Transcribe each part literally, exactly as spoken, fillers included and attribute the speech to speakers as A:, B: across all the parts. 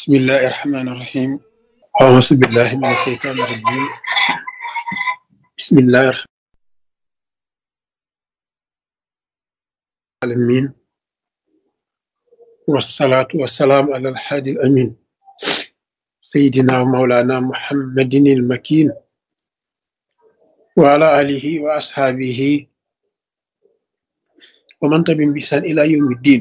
A: بسم الله الرحمن الرحيم. أعوذ بالله من الشيطان الرجيم. بسم الله الرحمن الرحيم، والصلاة والسلام على الحادي الأمين سيدنا ومولانا محمد المكين وعلى آله وأصحابه ومن تبعهم بإحسان إلى يوم الدين.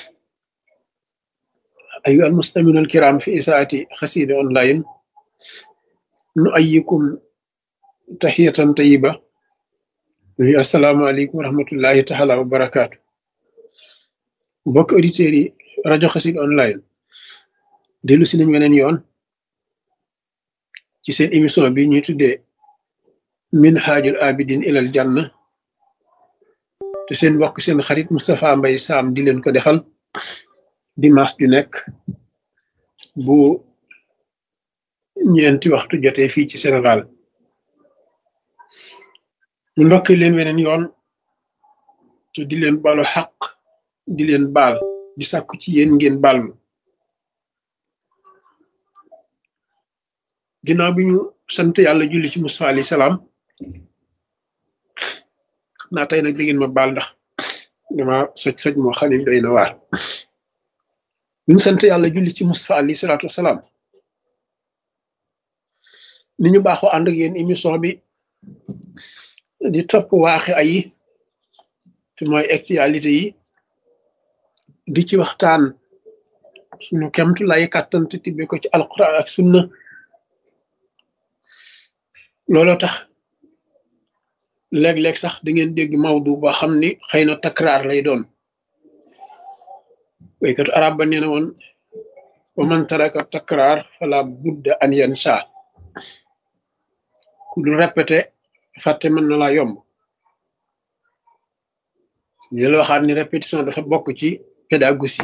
A: أيها المستمعون الكرام في إذاعة قصيدة أونلاين، نؤيكم تحية طيبة. السلام عليكم ورحمة الله تعالى وبركاته. mbokk auditeurs yi rajo Xassida online dellu si nañ weneen yoon ci seen émission bi ñuy tuddee Minhajul Abidin ilal Janna te seen mbokk seen xarit Moustapha Mbaye Sam di leen ko defal dimanche ju nekk bu ñeenti waxtu jotee fii ci Sénégal. ñu ndokki leen weneen yoon te di leen balu xaq di leen baal di sàkku ci yéen ngeen baal ma ginnaaw bi ñu sant yàlla julli ci Mustafa alayhi salaam. xam naa tey nag di ngeen ma baal ndax dama soj soj moo xam ne doy na waar. bi ñu sant yàlla julli ci Mustafa alayhi salaatu wasalaam, ni ñu baaxoo ànd ak yéen émission bi di topp waaxi ay te mooy actualité yi di ci waxtaan suñu kemtu lay kàttan te tibbe ko ci alquran ak sunna. looloo tax léeg-léeg sax da ngeen dégg mawdu boo xam ni xëy na takraar lay doon. waykatu arab ba nee na woon wa man taraka takraar fala budda an yansa. ku dul répété fàtte mën na laa yomb. ñu la waxaat ni répétition dafa bokk ci pédagogie.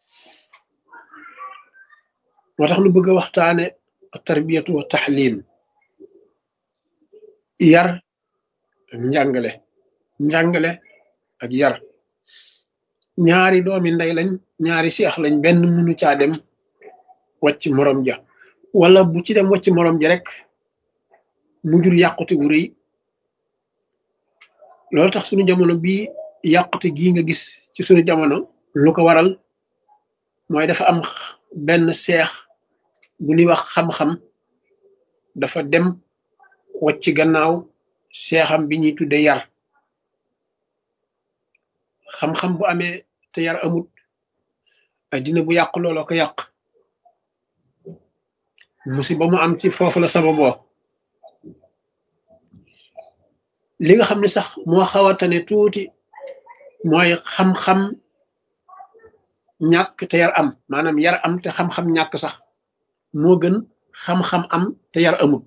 A: moo tax nu bëgg a waxtaane tarbiyatu wa taxlim, yar ak njàngale njàngale ak yar. ñaari doomi ndey lañ, ñaari seex lañ, benn mënu caa dem wàcc morom ja, wala bu ci dem wàcc morom ja rek mu jur yàqute wu rëy. loolu tax suñu jamono bii yàqute gii nga gis ci suñu jamono lu ko waral mooy dafa am benn seex bu ñuy wax xam-xam dafa dem wàcc gannaaw seexam bi ñuy tudde yar. xam-xam bu amee te yar amut, addina bu yàq looloo ko yàq. musiba mu am ci foofu la sababoo. li nga xam ne sax moo xaw a tane tuuti mooy xam-xam ñàkk te yar am, maanaam yar am te xam-xam ñàkk sax moo gën xam-xam am te yar amul.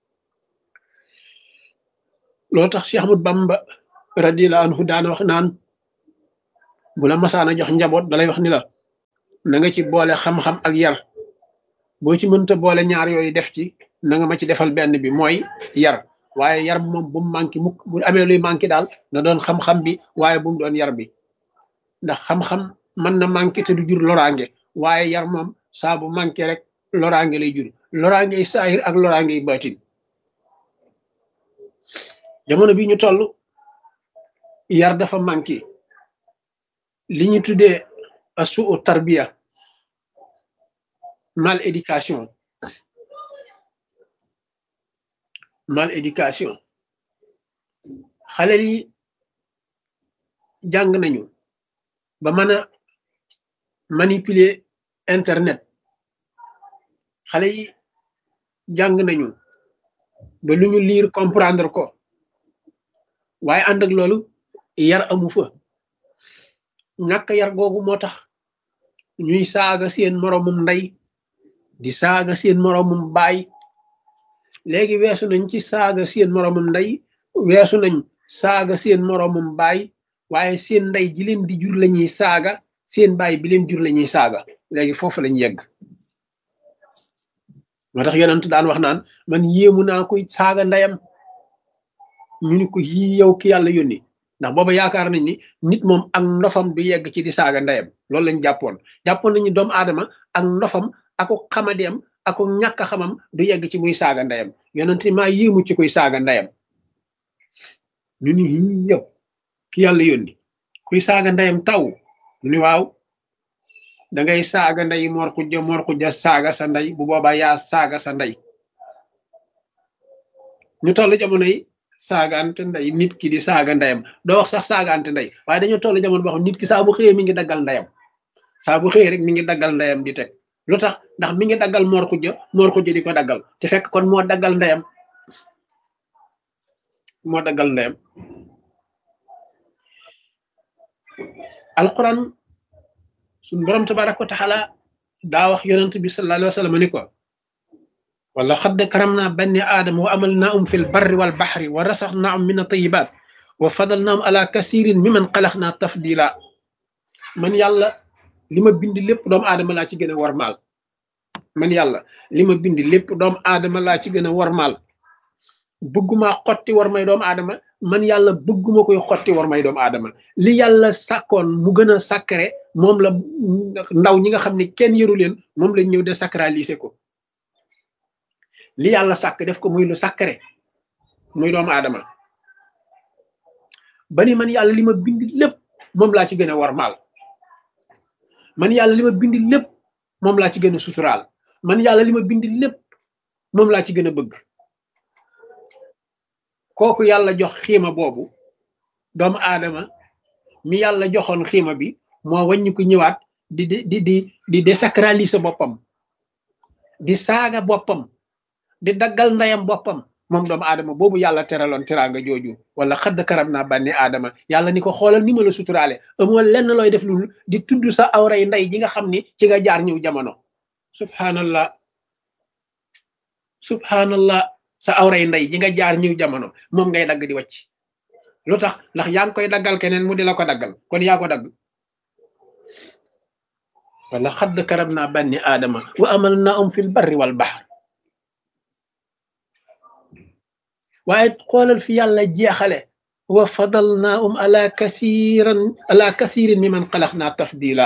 A: loolu tax Cheikh Ahmad Bamba radiyallahu anhu daana wax naan bu la masaana jox njaboot dalay wax ni la na nga ci boole xam-xam ak yar. boo ci mënta boole ñaar yooyu def ci na nga ma ci defal benn bi mooy yar. waaye yar moom bu mu manqué mukk. bu amee luy manqué daal na doon xam-xam bi waaye bu mu doon yar bi, ndax xam-xam mën na manqué te du jur loraange, waaye yar moom saa bu manqué rek loraange lay jur, loraange yi saahir ak loraange yi baatin. jamono bi ñu toll yar dafa manqué. li ñu tuddee asuu tarbiya, mal éducation mal éducation. xale yi jàng nañu ba mën a manipuler internet. xale yi jàng nañu ba lu ñu lire comprendre ko, waaye ànd ak loolu yar amu fa. ñàkk yar googu moo tax ñuy saaga seen moroomum ndey di saaga seen moroomum baay. léegi weesu nañ ci saaga seen moroomum ndey, weesu nañ saaga seen moroomum baay, waaye seen ndey ji leen di jur lañuy saaga, seen baay bi leen jur lañuy saaga. léegi foofu lañ yegg. moo tax yonent daan wax naan man yéemu naa koy saaga ndeyam. ñu ni ko yii yow ki yàlla yónni, ndax booba yaakaar nañ ni nit moom ak ndofam du yegg ci di saaga ndeyam. loolu lañ jàppoon jàppoon nañu doomu aadama ak ndofam ako xamadeem ako ñàkk xamam du yegg ci muy saaga ndeyam yonent maa yéemu ci kuy saaga ndeyam ñu ni hii yow ki yàlla yónni kuy saaga ndeyam taw ñu ni waaw da ngay saaga ndey mor xujja mor xujja saaga sa ndey bu boobaa yaa saaga sa ndey ñu toll jamono yi saagaante ndey nit ki di saaga ndeyam doo wax sax saagaante ndey waaye dañoo toll jamono boo xam nit ki saa bu xëyee mi ngi daggal ndeyam saa bu xëyee rek mi ngi daggal ndeyam di teg lu tax ndax mi ngi daggal mor xujja mor xujja di ko daggal te fekk kon moo daggal ndeyam moo daggal ndeyam alquran suñ borom tabaraka wa taala daa wax yonent bi sallallahu alayhi wa sallam ni ko wala xadd karam naa banni aadama wa amal naa um fi l barri wal baxri wa rasax naa um min atayibat wa fadal naa um ala kasirin mi man xalax naa tafdila man yàlla li ma bind lépp doomu aadama laa ci gën a warmaal man yàlla li ma bind lépp doomu aadama laa ci gën a warmaal bëgguma xotti war may doomu aadama man yàlla bëgguma koy xotti war may doomu aadama li yàlla sàkkoon mu gën a sacré moom la ndaw ñi nga xam ne kenn yëru leen moom lañ ñëw de sacraliser ko li yàlla sàkk def ko muy lu sacré muy doomu aadama ba ni man yàlla li ma bind lépp moom laa ci gën a warmaal man yàlla li ma bind lépp moom laa ci gën a suturaal man yàlla li ma bind lépp moom laa ci gën a bëgg kooku yàlla jox xiima boobu doomu aadama mi yàlla joxoon xiima bi moo wàññi ko ñëwaat di di di di di désacraliser boppam di saaga boppam di daggal ndeyam boppam moom doomu aadama boobu yàlla teraloon teraanga jooju wala xadd karam naa bànni aadama yàlla ni ko xoolal ni ma la suturaale amoo lenn looy def lu di tudd sa awray ndey ji nga xam ni ci nga jaar ñëw jamono subhanallah subhanallah sa awray ndey ji nga jaar ñëw jamono moom ngay dagg di wàcc lu tax ndax yaa ngi koy daggal keneen mu di la ko daggal kon yaa ko dagg wala xadd karam naa bànni aadama wa amal naa um fil barri wal bahr waaye xoolal fi yàlla jeexale wa fadal naa um ala kasiran ala kasirin mi man xalax naa tafdila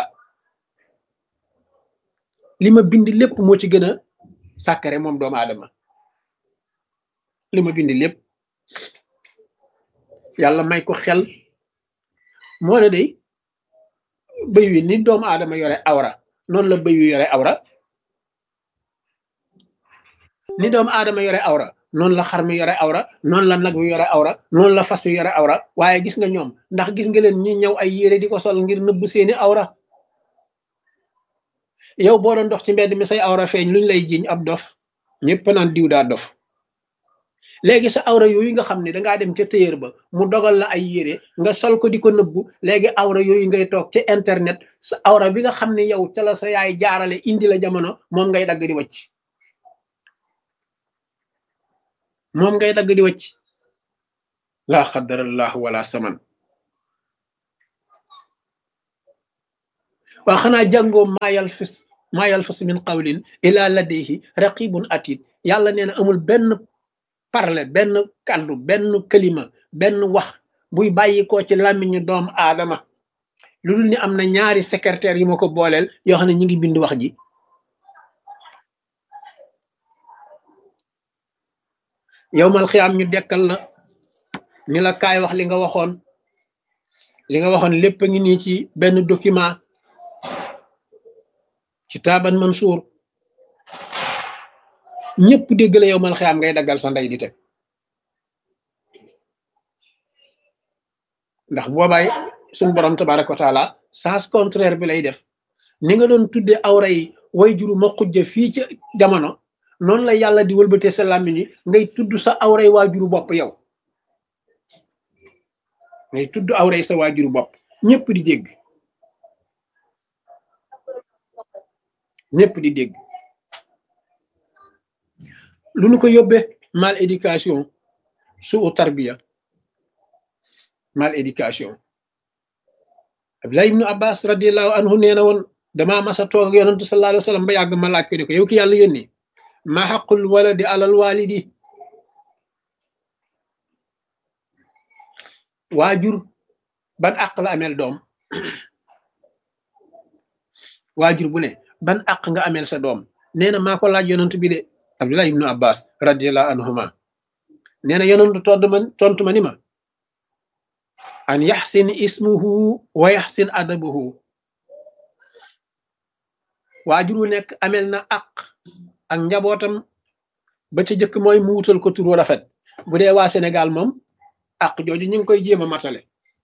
A: li ma bind lépp moo ci gën a sàkkare moom doomu aadama li ma bind lépp yàlla may ko xel moo ne day bëy wi ni doomu aadama yore awra noonu la bëy wi yore awra ni doomu aadama yore awra noonu la xar mi yore awra noonu la nag wi yore awra noonu la fas wi yore awra waaye gis nga ñoom ndax gis nga leen ñi ñëw ay yére di ko sol ngir nëbb seeni awra yow boo doon dox ci mbedd mi say awra feeñ luñ lay jiñ ab dof ñëpp naan diw daa dof léegi sa awra yooyu nga xam ne dangaa dem ca téyër ba mu dogal la ay yére nga sol ko di ko nëbbu léegi awra yooyu ngay toog ca internet sa awra bi nga xam ne yow ca la sa yaay jaarale indi la jamono moom ngay dagg di wacc moom ngay dagg di wacc laa xadarallahu wala saman waa xanaa jàngoo maa yalfis maa yalfis min qawlin ila ladayhi raqibun atid yàlla nee na amul benn parle benn kàddu benn kalima benn wax buy bàyyi ko ci làmmiñu doomu aadama lu dul ni am na ñaari secrétaire yu ma ko booleel yoo xam ne ñi ngi bind wax ji yowmal xiyaam ñu dekkal la ni la kaay wax li nga waxoon li nga waxoon lépp a ngi nii ci benn document kitaaban mansuur ñëpp dégg la yowmal xiyaam ngay daggal sa ndey di teg ndax boobaay suñ borom tabaraka wa taala sens contraire bi lay def ni nga doon tudde awra yi way juru ma xujja fii ci jamono noonu la yàlla di wëlbatee sa làmmiñ yi ngay tudd sa awray waajuru bopp yow ngay tudd awray sa waajuru bopp ñëpp di dégg ñëpp di dégg lu nu ko yóbbe mal éducation suu tarbiya mal éducation Abdullah ibnu Abbas radiallahu anhu nee na woon damaa masa toog ak yonantu sallallahu alayhi wa sallam ba yàgg ma laaj ko ne ko yow ki yàlla yónni ma xaqul waladi alal walidi waajur ban àq la ameel doom waajur bu ne ban àq nga ameel sa doom nee na maa ko laaj yonent bi de Abdullah ibnu Abbas radiallahu anhuma nee na yonent todd ma tontu ma ni ma an yaxsin ismuhu wa yaxsin adabuhu waajur wu nekk amel na aq ak njabootam ba ca jëkk mooy mu wutal ko tur wu rafet bu dee waa Sénégal moom aq jooju ñu ngi koy jéem a matale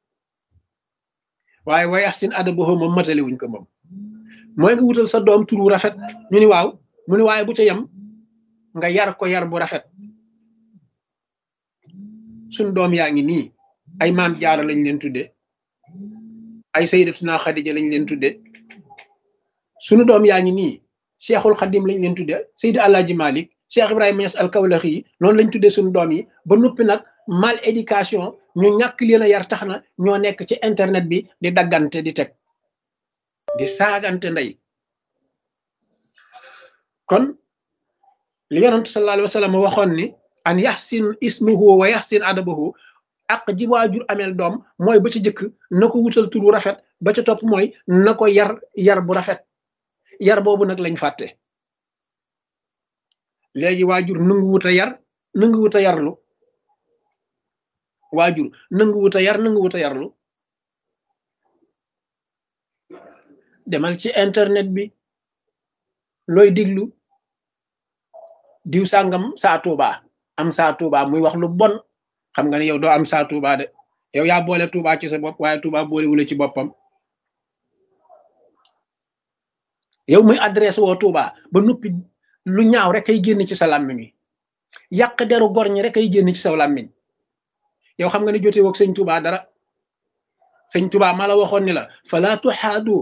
A: waaye wa yaxsin adabuhu moom matale wuñ ko moom mooy nga wutal sa doom tur wu rafet ñu ni waaw mu ni waaye bu ca yem nga yar ko yar bu rafet suñ doom yaa ngi nii ay maam jaara lañ leen tudde ay sayyidatuna Xadija lañ leen tudde sunu doom yaa ngi nii cheikhul xadim lañ leen tudde Seydi Alaaji Malik Cheikh Ibrahima Niass al Kawlaxi yi noonu lañ tuddee suñu doom yi ba noppi nag mal éducation ñu ñàkk leen a yar tax na ñoo nekk ci internet bi di daggante di teg di saagante ndey kon li yonent sallallahu alayhi wa sallam waxoon ni an yaxsin ismuhu wa yaxsin adabahu ak ji waajur amel doom mooy ba ci jëkk na ko wutal tur bu rafet ba ca topp mooy na ko yar yar bu rafet yar boobu nag lañ fàtte léegi waajur nangu wut a yar nangu wut a yarlu waajur nangu wut a yar nangu wut a yarlu demal ci internet bi looy diglu diw sàngam saa Tuuba am saa Tuuba muy wax lu bon xam nga ne yow doo am saa Tuuba de yow yaa boole Tuuba ci sa bopp waaye Tuuba boole wula ci boppam yow muy adresse woo Tuuba ba noppi lu ñaaw rek ay génn ci sa làmmiñ wi yàq deru gor ñi rek ay génn ci sa làmmiñ yow xam nga ne jote woog sëñ Tuuba dara sëñ Tuuba ma la waxoon ni la fala tuhaadu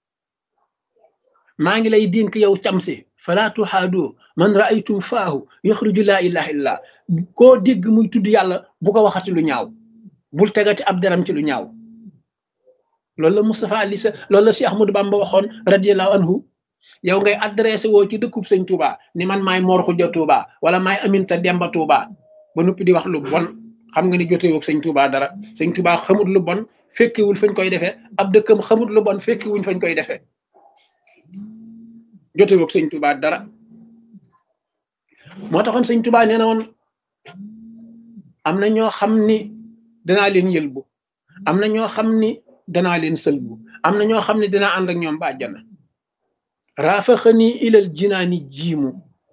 A: maa ngi lay dénk yow camsi fala tuhaadu man raaytum faahu yaxruju laa ilaha illa koo dégg muy tudd yàlla bu ko waxati lu ñaaw bul tegati ab deram ci lu ñaaw loolu la Moustapha Ali sa loolu la Cheikh Ahmadou Bamba waxoon radiallahu anhu yow ngay adressé woo ci dëkkub sëñ Touba ni man maay Mor Xuja Touba wala maay Aminta Demba Touba ba noppi di wax lu bon xam nga ni jotewoog sëñ Touba dara sëñ Touba xamut lu bon fekkiwul fañ koy defee ab dëkkam xamut lu bon fekkiwuñ fañ koy defee jotewoog sëñ Touba dara moo taxoon sëñ Touba nee na woon am na ñoo xam ni danaa leen yëlbu am na ñoo xam ni danaa leen sëlbu am na ñoo xam ne dinaa ànd ak ñoom ba àjjana raafaxani ilal jinaani jiimu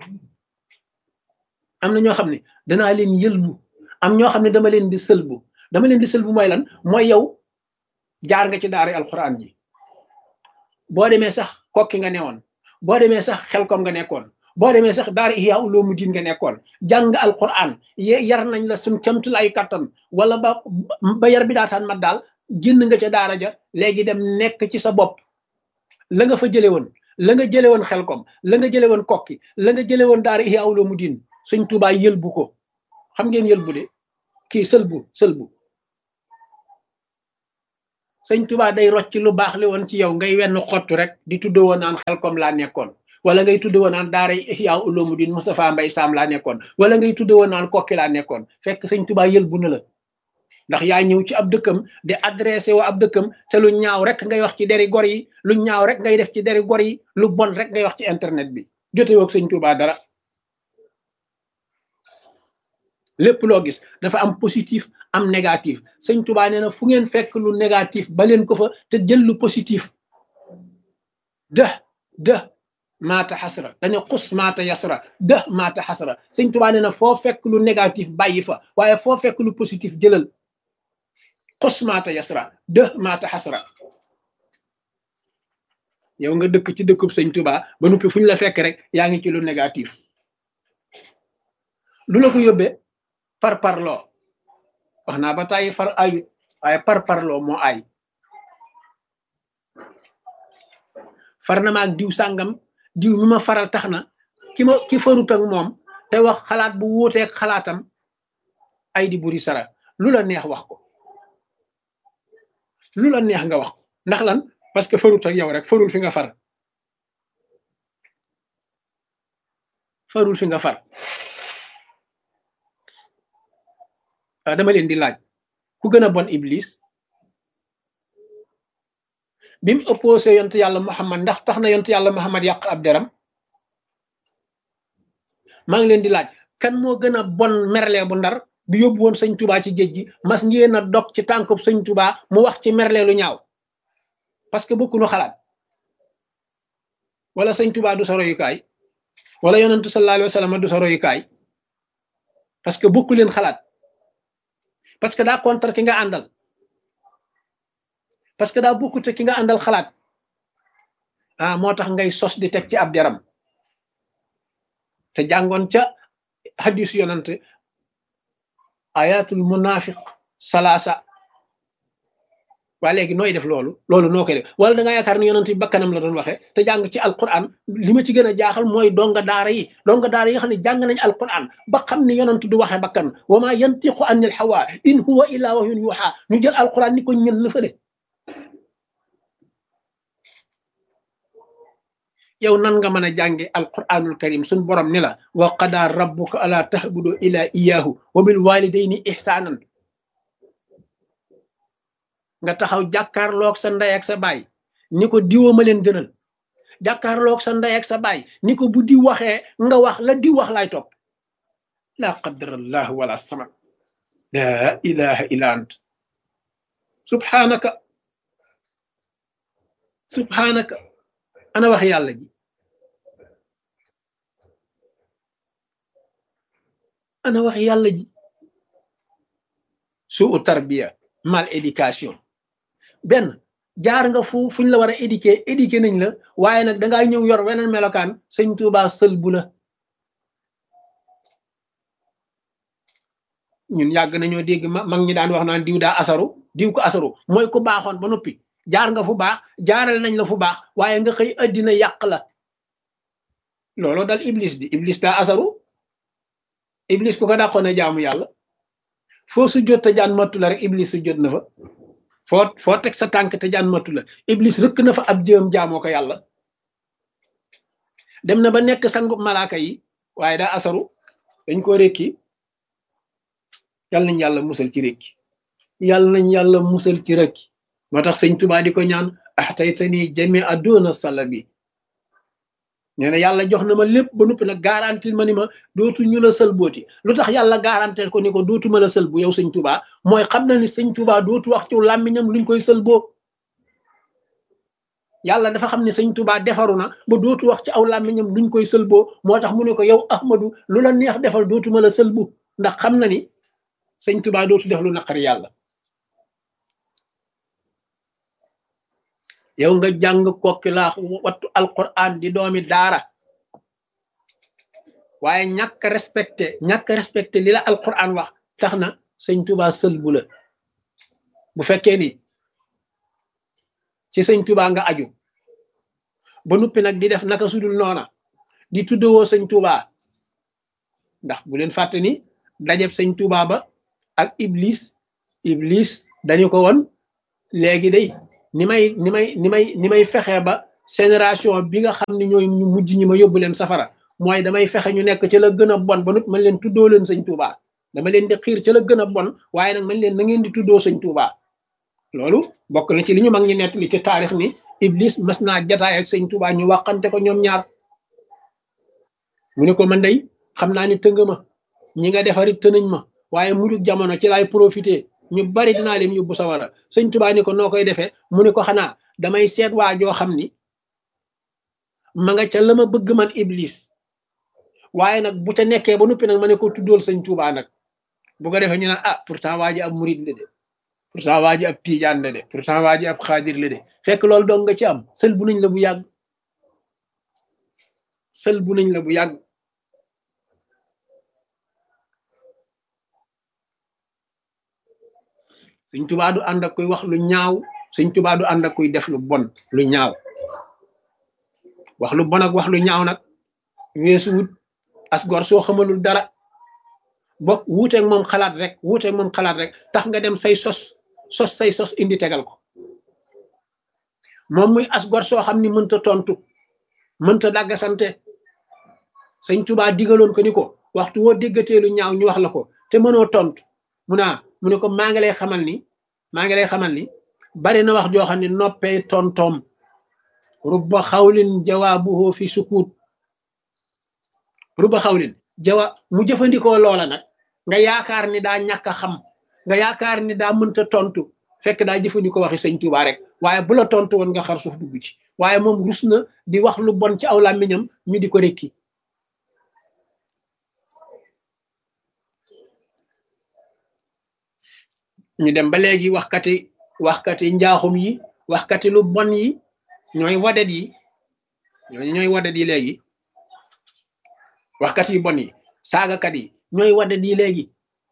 A: am na ñoo xam ne danaa leen yëlbu am ñoo xam ne dama leen di sëlbu dama leen di sëlbu mooy lan mooy yow jaar nga ci daara alquran ji boo demee sax kokki nga newoon boo demee sax xelkom nga nekkoon boo demee sax daara Ihya Ulumuddin nga nekkoon jàng alquran yar nañ la suñ camtul ay kattan wala ba ba yar bi daataan mat daal génn nga ca daara ja léegi dem nekk ci sa bopp la nga fa jële woon la nga jële woon xelkom la nga jële woon kokki la nga jële woon daara Ihya Ulumuddin Sëñ Tuubaa yëlbu ko xam ngeen yëlbu de kii sëlbu sëlbu Sëñ Tuubaa day rocc lu baax li woon ci yow ngay wenn xottu rek di tuddoo woon naan xelkom laa nekkoon wala ngay tuddoo woon naan daara Ihya Ulumuddin Moustapha Mbay Sam laa nekkoon wala ngay tuddoo woon naan kokki laa nekkoon fekk Sëñ Tuubaa yëlbu na la ndax yaa ñëw ci ab dëkkam di adressé wa ab dëkkam te lu ñaaw rek ngay wax ci deri gor yi lu ñaaw rek ngay def ci deri gor yi lu bon rek ngay wax ci internet bi jote woog Sëñ Tuubaa dara lépp loo gis dafa am positif am négatif Sëñ Tuubaa nee na fu ngeen fekk lu négatif ba leen ko fa te jël lu positif dë dë maata xasra dañu xus maata yasra dë maata xasra Sëñ Tuubaa nee na foo fekk lu négatif bàyyi fa waaye foo fekk lu positif jëlal xus maata yasra dë maata xasra yow nga dëkk ci dëkkub Sëñ Tuubaa ba noppi fu ñu la fekk rek yaa ngi ci lu négatif lu la ko yóbbee par parloo wax naa ba tàyyi far ayut waaye par parloo moo ay far na ma ak diw sàngam diw mi ma faral tax na ki ma ki farut ak moom te wax xalaat bu wuuteeg xalaatam ay di buri sara lu la neex wax ko lu la neex nga wax ko ndax lan parce que farut ak yow rek farul fi nga far farul fi nga far dama leen di laaj ku gën a bon Iblis bi mu opposé yontu yàlla Muhammad ndax tax na yontu yàlla Muhammad yàq ab deram maa ngi leen di laaj kan moo gën a bon merle bu ndar bi yóbbu woon sëñ Touba ci géej gi mas ngeen a dog ci tànkub sëñ Touba mu wax ci merle lu ñaaw parce que bokkuñu xalaat wala sëñ Touba du sa royukaay wala yonentu sallallahu alayhi wa sallam du sa royukaay parce que bokku leen xalaat parce que daa contre ki nga àndal parce que daa bokkute ki nga àndal xalaat ah moo tax ngay sos di teg ci ab deram te jàngoon ca hadis yonent ayatul munafiq salaasa waa léegi nooy def loolu loolu noo koy def wala da nga yaakaar ni yonent bi bakkanam la doon waxee te jàng ci alquran li ma ci gën a jaaxal mooy donga daara yi donga daara yi nga xam ne jàng nañ alquran ba xam ni yonent du waxee bakkan wa ma yantiqu anil hawa in huwa illa wahyun yuha ñu jël alquran ni ko ñën la fële yow nan nga mën a jànge alquranul karim suñ borom ni la wa qada rabbuka ala tahbudu ila iyahu wa bil walidayni ihsanan nga taxaw jàkkaarloog sa ndey ak sa baay ni ko diwoo ma leen gënal jàkkaarloog sa ndey ak sa baay ni ko bu di waxee nga wax la di wax laay topp la qadarallah wala samad la ilaha illa ant subhanaka subhanaka ana wax yàlla ji ana wax yàlla ji suu tarbiya mal éducation benn jaar nga fu fuñ la war a éduquer éduquer nañ la waaye nag dangaa ñëw yor weneen melokaan sëñ Tuubaa sël bu la ñun yàgg nañoo dégg ma mag ñi daan wax naan diw daa asaru diw ko asaru mooy ku baaxoon ba noppi jaar nga fu baax jaaral nañ la fu baax waaye nga xëy addina yàq la loolu dal iblis di iblis daa asaru iblis ku ko dàqoon a jaamu yàlla foo su jot te jaan mattu la rek iblis su jot na fa foo foo teg sa tànk te jaan mattu la iblis rëkk na fa ab jëm jaamoo ko yàlla dem na ba nekk sangu malaaka yi waaye daa asaru dañ ko rékki yàlla nañ yàlla musal ci rékki yàlla nañ yàlla musal ci rékki moo tax sëñ Tuubaa di ko ñaan ahtaytani jami aduna salabi nee na yàlla jox na ma lépp ba noppi nag garantil ma ni ma dootu ñu la sël booti lu tax yàlla garantil ko ni ko dootuma la sël bu yow sëñ Tuubaa mooy xam na ni sëñ Tuubaa dootu wax ci làmmiñam luñ koy sël boo yàlla dafa xam ne sëñ Tuubaa defaru na ba dootu wax ci aw làmmiñam luñ koy sël boo moo tax mu ne ko yow Ahmadu lu la neex defal dootuma la sël bu ndax xam na ni sëñ Tuubaa dootu def lu naqari yàlla yow nga jàng kokki laa wattu alquran di doomi daara waaye ñàkk respecté ñàkk respecté li la alquran wax tax na sëñ Tuubaa sël bu la bu fekkee ni ci sëñ Tuubaa nga aju ba nuppi nag di def naka sudul noona di tuddewoo sëñ Tuubaa ndax bu leen fàtte ni dajeb sëñ Tuubaa ba ak iblis iblis dañu ko woon léegi day ni may ni may ni may ni may fexe ba génération bi nga xam ne ñooy ñu mujj ñi ma yóbbu leen safara mooy damay fexe ñu nekk ca la gën a bon ba nut man leen tuddoo leen sëñ Tuubaa dama leen di xiir ca la gën a bon waaye nag man leen na ngeen di tuddoo sëñ Tuubaa loolu bokk na ci li ñu mag ñi nettali ci taarix ni iblis mas naa jataay ak sëñ Tuubaa ñu waxante ko ñoom ñaar mu ne ko man day xam naa ni tënga ma ñi nga defarit tënañ ma waaye mujj jamono ci laay profité ñu bari dinaa leen yóbbu sawara sëñ Tuubaa ni ko noo koy defee mu ne ko xanaa damay seet waa joo xam ni ma nga ca la ma bëgg man iblis waaye nag bu ca nekkee ba noppi nag ma ne ko tuddool sëñ Tuubaa nag bu ko defee ñu naan ah pourtant waa ji ab murid la de pourtant waa ji ab tiijaan la de pourtant waa ji ab xaadir la de fekk loolu dong nga ci am sël bu nañ la bu yàgg sël bu nañ la bu yàgg sëñ Tuubaa du ànd ak kuy wax lu ñaaw sëñ Tuubaa du ànd ak kuy def lu bon lu ñaaw wax lu bon ak wax lu ñaaw nag weesu wut asgor soo xamalul dara bokk wuuteeg moom xalaat rek wuuteeg moom xalaat rek tax nga dem say sos sos say sos indi tegal ko moom muy asgor soo xam ni mënta tontu mënta dàggasante sëñ Tuubaa digaloon ko ni ko waxtu woo déggatee lu ñaaw ñu wax la ko te mënoo tontu mu naa mu ne ko maa ngi lay xamal ni maa ngi lay xamal ni bari na wax joo xam ne noppee tontoom rubba xawlin jawaabuhu fi sukuut rubba xawlin jawa mu jëfandikoo loola nag nga yaakaar ni daa ñàkk a xam nga yaakaar ni daa mënta tontu fekk daa jëfandikoo waxi sëñ Tuubaa rek waaye bu la tontu woon nga xar suuf dugg ci waaye moom rus na di wax lu bon ci aw làmmiñam mi di ko rekki ñu dem ba léegi waxkati waxkati njaaxum yi waxkati lu bon yi ñooy wadet yi ñooy ñooy wadet yi léegi waxkat yu bon yi saagakat yi ñooy wadet yi léegi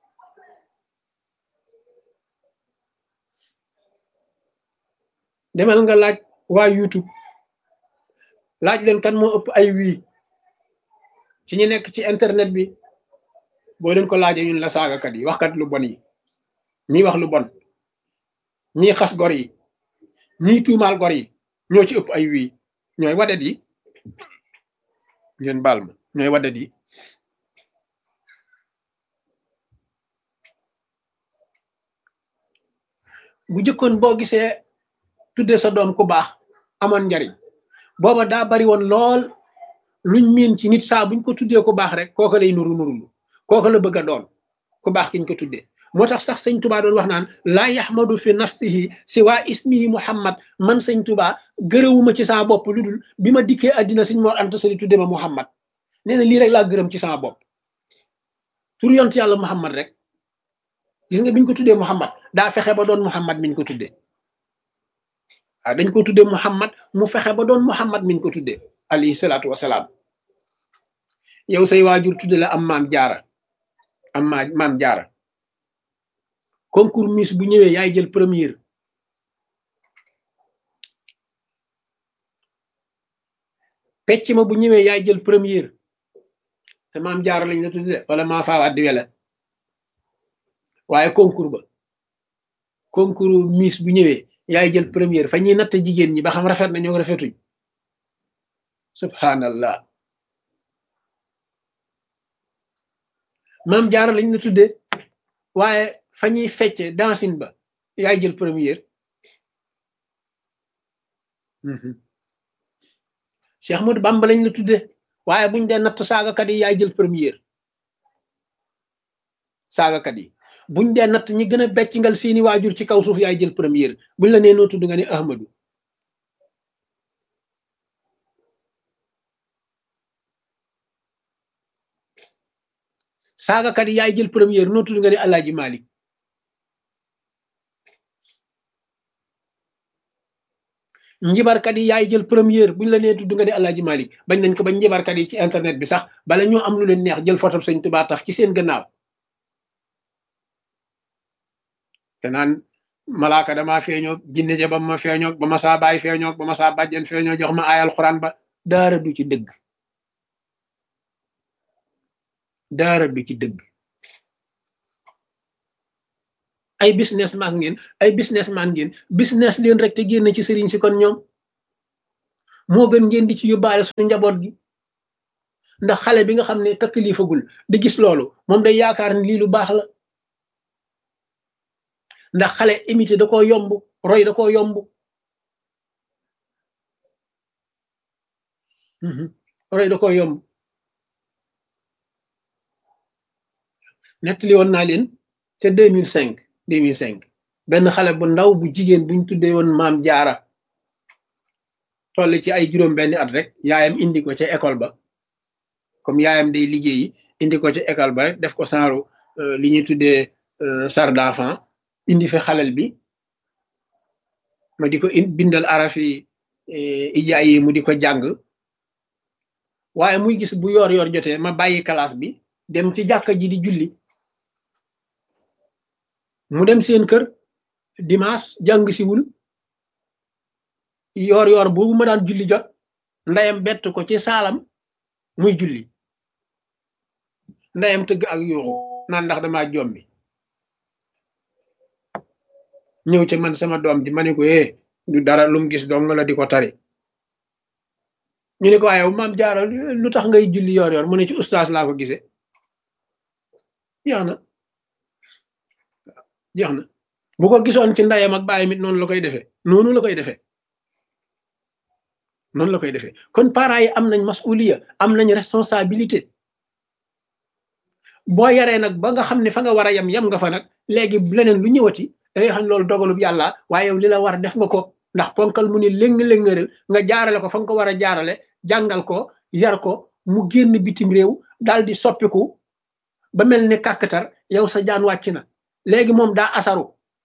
A: demal nga laaj waa YouTube laaj leen kan moo ëpp ay wii ci ñu nekk ci internet bi boo leen ko laajee ñun la saagakat yi waxkat lu bon yi ñii wax lu bon ñii xas gor yi ñii tuumaal gor yi ñoo ci ëpp ay wii ñooy wadet yi ngeen baal ma ñooy wadet yi bu jëkkoon boo gisee tudde sa doom ku baax amoon njariñ booba daa bari woon lool luñ miin ci nit saa buñ ko tuddee ku baax rek kooka lay nuru nurulu kooka la bëgg a doon ku baax kiñ ko tuddee moo tax sax sëñ Tuubaa doon wax naan laa yaxmadu fi nafsihi si waa ismihi muhammad man sëñ Tuubaa gërëwuma ci sama bopp lu dul bi ma dikkee àddina sëñ Mor Anta Sali tudde ma muhammad nee na lii rek laa gërëm ci sama bopp tur yont yàlla muhammad rek gis nga biñ ko tuddee muhammad daa fexe ba doon muhammad miñ ko tuddee waaw dañ ko tuddee muhammad mu fexe ba doon muhammad miñ ko tuddee alayhi salaatu wasalaam yow say waajur tudde la am maam jaara am ma maam jaara concours Miss bu ñëwee yaay jël première pecc ma bu ñëwee yaay jël première te maam jaara lañ la tudde wala maa faawaat di wele waaye concours ba concours Miss bu ñëwee yaay jël première fa ñuy natt jigéen ñi ba xam rafet na ñoo rafetuñ subhanallah maam jaara lañ la tudde waaye fa ñuy fecce dansin ba yaay jël première Cheikh Ahmadou Bamba lañ la tudde waaye buñ dee natt saagakat yi yaay jël première saagakat yi buñ dee natt ñi gën a beccingal seeni waajur ci kaw suuf yaay jël première buñ la nee noo tudd nga ne Ahmadou saagakat yi yaay jël première noo tudd nga ne Alaaji Malik njibarkat yi yaay jël première buñ la nee tudd nga ne Alaaji Malik bañ nañ ko ba njibarkat yi ci internet bi sax bala ñoo am lu leen neex jël photo Sëñ Tuubaa taf ci seen gannaaw te naan malaaka dama feeñoo jinne ja ba ma feeñoo ba ma saa baay feeñoo ba ma saa bàjjen feeñoo jox ma aayal xuraan ba daara du ci dëgg daara du ci dëgg ay business man ngeen ay business man ngeen business leen rek te génn ci sëriñ si kon ñoom moo gën ngeen di ci yóbbaale suñu njaboot gi ndax xale bi nga xam ne takkilifagul di gis loolu moom day yaakaar ni lii lu baax la ndax xale imité da koo yomb roy da koo yomb roy da koo yomb nettali woon naa leen te deux mille cinq deux mille cinq benn xale bu ndaw bu jigéen buñ tuddee woon maam jaara toll ci ay juróom benn at rek yaayam indi ko ca école ba comme yaayam day liggéeyi indi ko ca école ba rek def ko saaru li ñuy tuddee sar d'enfant indi fi xalel bi ma di ko bindal arafi ijaay yi mu di ko jàng waaye muy gis bu yoor yoor jotee ma bàyyi classe bi dem ci jàkka ji di julli mu dem seen kër dimanche jàng siwul yoor yoor boobu ma daan julli jot ndeyam bett ko ci saalam muy julli ndeyam tëgg ak yuuxu naan ndax dama jombi ñëw ci man sama doom di ma ne ko eh du dara lum gis dong la di ko tari ñu ne ko waaye maam jaara lu tax ngay julli yoor yoor mu ne ci ustaas laa ko gisee jeex na jeex na bu ko gisoon ci ndeyam ak bàyyam it noonu la koy defee noonu la koy defee noonu la koy defee kon parents yi am nañ masuliya am nañ responsabilité boo yaree nag ba nga xam ne fa nga war a yem yem nga fa nag léegi leneen lu ñëwati da ngay xam ne loolu dogalub yàlla waaye yow li la war def nga ko ndax ponkal mu ni léng-léngëral nga jaarale ko fa nga ko war a jaarale jàngal ko yar ko mu génn bitim réew daal di soppiku ba mel ni kàkkatar yow sa jaan wàcc na léegi moom daa asaru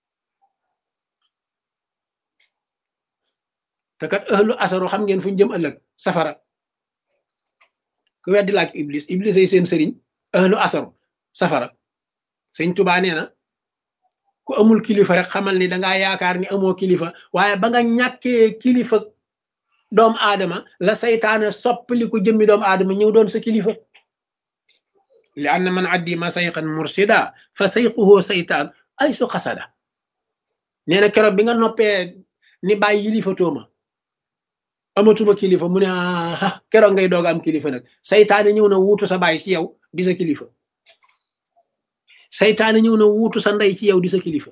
A: te kat ëhlu asaru xam ngeen fu ñu jëm ëllëg safara ku weddi laaj iblis iblis ay seen sëriñ ëhlu asaru safara sëñ Tuubaa nee na ku amul kilifa rek xamal ni dangaa yaakaar ni amoo kilifa waaye ba nga ñàkkee kilifa doomu aadama la saytaane soppali ko jëmmi doomu aadama ñëw doon sa kilifa li anna man addi ma sayqan mursida fa sayquhu saytaan ay su xasada nee na keroog bi nga noppee ni bàyyi yilifa tooma amatuma kilifa mu ne ah keroog ngay doog am kilifa nag saytaane ñëw na wuutu sa baay ci yow di sa kilifa saytaane ñëw na wuutu sa ndey ci yow di sa kilifa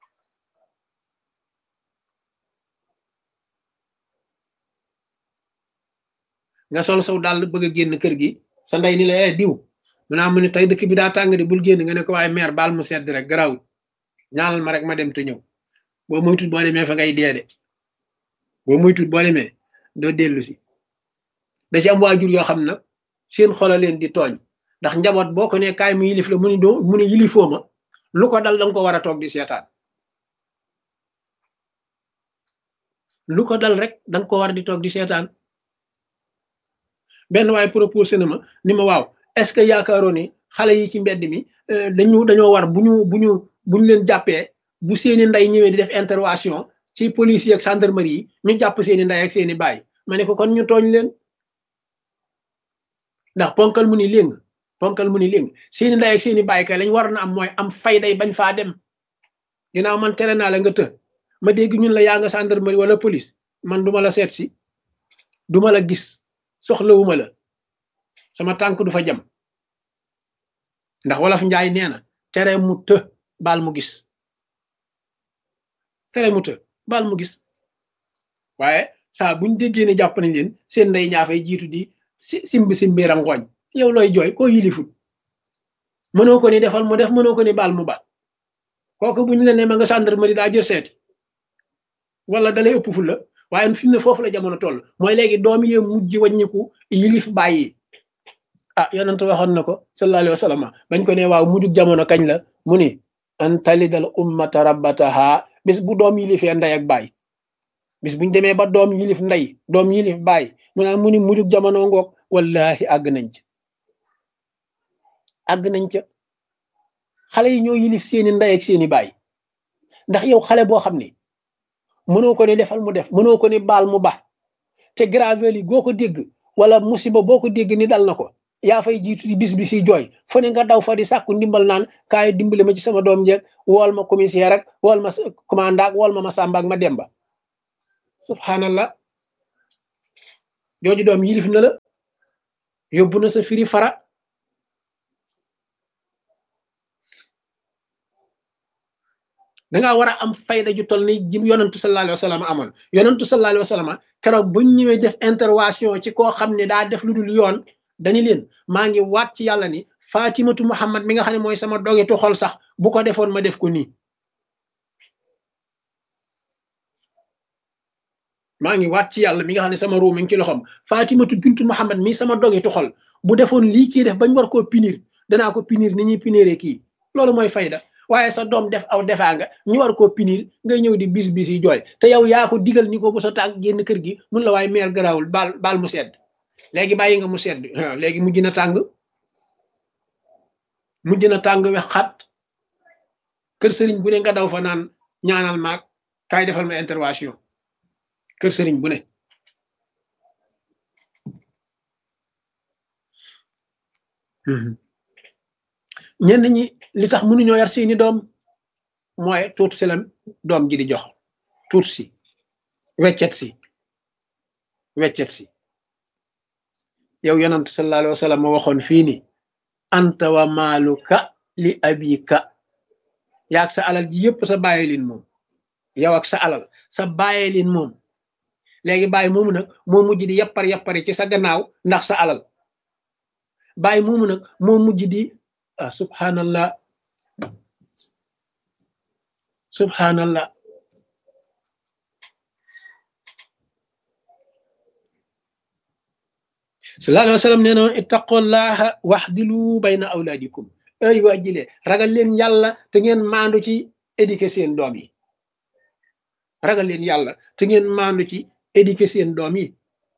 A: nga sol saw daal bëgg a génn kër gi sa ndey ni la eh diw mu naa mu ne tey dëkk bi daa tàng di bul génn nga ne ko waaye meer baal mu sedd rek garawul ñaanal ma rek ma dem te ñëw boo moytut boo demee fa ngay dee de boo moytut boo demee doo dellu si da ci am waajur yoo xam nag seen xola leen di tooñ ndax njaboot boo ko ne kaay mu yilif la mu ni doo mu ne yilifoo ma lu ko dal danga ko war a toog di seetaan lu ko dal rek danga ko war di toog di seetaan benn waaye proposé na ma ni ma waaw est-ce que yaakaaroo ni xale yi ci mbedd mi dañu dañoo war bu ñu bu ñu bu ñu leen jàppee bu seeni ndey ñëwee di def intervention ci police ak gendarmerie yi ñu jàpp seeni ndey ak seeni baay ma ne ko kon ñu tooñ leen ndax ponkal mu ni léng ponkal mu ni léng seeni ndey ak seeni baay kay lañ war na am mooy am fayday bañ faa dem ginnaaw man tere naa la nga të ma dégg ñun la yaa nga gendarmerie wala police man duma la seet si duma la gis soxlawuma la sama tànk du fa jam ndax wolof njaay nee na tere mu të baal mu gis tere mu të baal mu gis waaye saa buñ déggee ne jàpp nañ leen seen ndey ñaa fay jiitu di si simbi simbi rangooñ yow looy jooy koo yilifut mënoo ko ni defal mu def mënoo ko ni baal mu baal kooku buñ la ne ma nga gendarmerie daa jël seeti wala dalay ëpp fu la waaye fi mu ne foofu la jamono toll mooy léegi doom yee mujj wàññiku yilif bàyyi ah yonent waxoon na ko sallallahu alayhi wa sallam bañ ko ne waaw mujjug jamono kañ la mu ni an talidal ummata rabbataha bis bu doom yilifee ndey ak baay bis buñ demee ba doom yilif ndey doom yilif baay mu naa mu ni mujjug jamono ngoog wallahi àgg nañ ca àgg nañ ca xale yi ñoo yilif seeni ndey ak seeni baay ndax yow xale boo xam ni mënoo ko ne defal mu def mënoo ko ne baal mu baax te gravel yi goo ko dégg wala musiba boo ko dégg ni dal na ko yaa fay jiitu di bis bi si jooy fu ne nga daw fa di sàkku ndimbal naan kaay dimbale ma ci sama doom jeeg wool ma commissaire ak wool ma commandant wool ma ma sàmba ak ma demba subhanallah jooju doom yilif na la yóbbu na sa firi fara dangaa war a am fayda ju toll ni ji yonantu sallallahu alayhi wa sallam amoon yonantu sallallahu alayhi wa sallam keroog buñ ñëwee def intervention ci koo xam ne daa def lu dul yoon dañu leen maa ngi waat ci yàlla ni Fatimatu Muhammad mi nga xam ne mooy sama dogetu xol sax bu ko defoon ma def ko nii maa ngi waat ci yàlla mi nga xam ne sama ruu mi ngi ci loxoom Fatimatu bintu Muhammad mi sama dogetu xol bu defoon lii kii def bañ war koo punir danaa ko punir ni ñuy puniré kii loolu mooy fayda waaye sa doom def aw defaa nga ñu war koo punir ngay ñëw di bis bis yi jooy te yow yaa ko digal ni ko bu sa tànk génn kër gi mun la waaye meer garaawul baal baal mu sedd léegi bàyyi nga mu sedd léegi mujj na tàng mujj na tàng wex xat kër sëriñ bu ne nga daw fa naan ñaanal maag kaay defal ma intervention kër sëriñ bu ne ñenn ñi li tax mënuñoo yar seeni doom mooy tuut si la doom ji di jox tuut si weccet si weccet si yow yonent sallallahu alayhi wa sallam ma waxoon fii ni anta wa maaluka li abika yaag sa alal ji yëpp sa bàyyi lin moom yow ak sa alal sa bàyyi lin moom léegi bàyyi moomu nag moo mujj di yappar yappari ci sa gannaaw ndax sa alal bàyyi moomu nag moo mujj di ah subhanallah subhanallah sallallahu alayhi wa sallam nee na ittaqullaha waxdilu bayna awlaadikum ay waa jile ragal leen yàlla te ngeen maandu ci éduquer seen doom yi ragal leen yàlla te ngeen maandu ci éduquer seen doom yi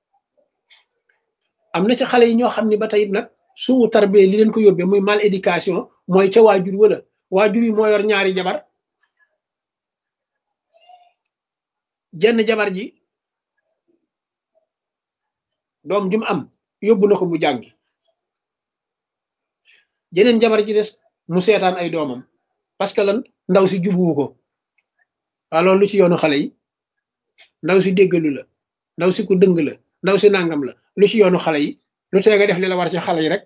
A: am na ci xale yi ñoo xam ne ba tey nag suu tarbiya li leen ko yóbbee muy mal éducation mooy ca waajur wala waajur yi moo yor ñaari jabar jenn jabar ji doom jum am yóbbu na ko mu jàngi jeneen jabar ji des mu seetaan ay doomam parce que lan ndaw si jubuwu ko waa loolu lu ci yoonu xale yi ndaw si déggalu la ndaw si ku dëng la ndaw si nangam la lu ci yoonu xale yi lu tee nga def li la war ci xale yi rek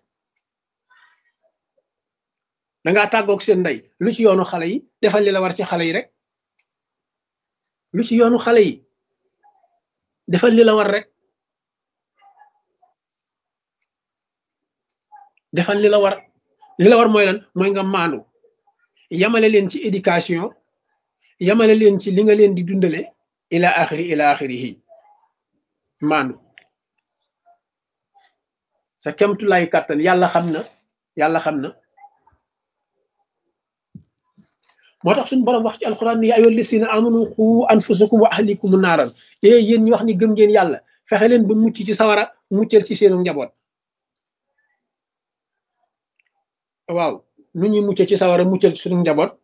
A: dangaa tàggoog seen ndey lu ci yoonu xale yi defal li la war ci xale yi rek lu ci yoonu xale yi defal li la war rek defal li la war li la war mooy lan mooy nga maandu yamale leen ci éducation yamale leen ci li nga leen di dundale ila axiri ila axirihi maandu sa kemtulaay kàttan yàlla xam na yàlla xam na moo tax suñu borom wax ci alquran ni yaa ayyuhal lazina amanu qu anfusakum wa ahlikum naaran eh yéen ñi wax ni gëm ngeen yàlla fexe leen ba mucc ci sawara muccal ci seenu njaboot waaw nu ñuy mucc ci sawara muccal ci suñu njaboot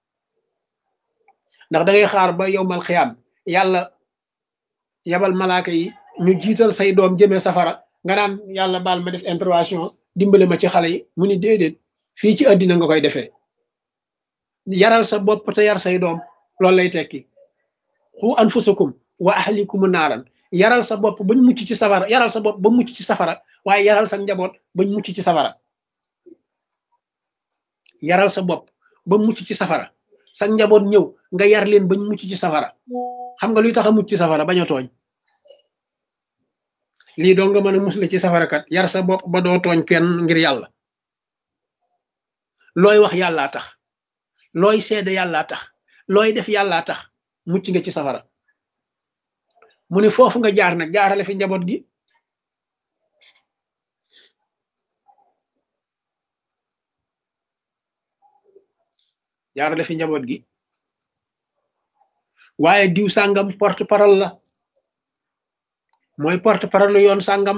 A: ndax da ngay xaar ba yowmal xiyaam yàlla yabal malaaka yi ñu jiital say doom jëmee safara nga naan yàlla baal ma def intervention dimbale ma ci xale yi mu ni déedéet fii ci àddina nga koy defee yaral sa bopp te yar say doom loolu lay tekki xu anfusakum wa ahlikum naaran yaral sa bopp bañ mucc ci safara yaral sa bopp ba mucc ci safara waaye yaral sa njaboot bañ mucc ci safara yaral sa bopp ba mucc ci safara sa njaboot ñëw nga yar leen bañ mucc ci safara xam nga luy tax a mucc ci safara bañ a tooñ lii doo nga mën a musle ci safara kat yar sa bopp ba doo tooñ kenn ngir yàlla looy wax yàllaa tax looy seede yàllaa tax looy def yàllaa tax mucc nga ci safara mu ne foofu nga jaar nag jaarale fi njaboot gi jaarale fi njaboot gi waaye diw sàngam porte parole la mooy porte parole yoon sàngam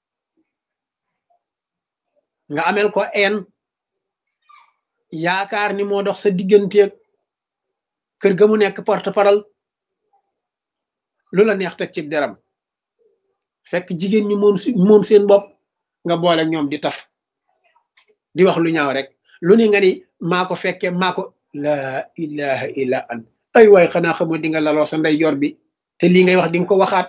A: nga amel ko een yaakaar ni moo dox sa digganteeg kër ga mu nekk porte parole lu la neex teg ci deram fekk jigéen ñi moom moom seen bopp nga boole ñoom di taf di wax lu ñaaw rek lu ni nga ni maa ko fekke maa ko laa ilaha illa an ay waay xanaa xamoo di nga laloo sa ndey jor bi te lii ngay wax di nga ko waxaat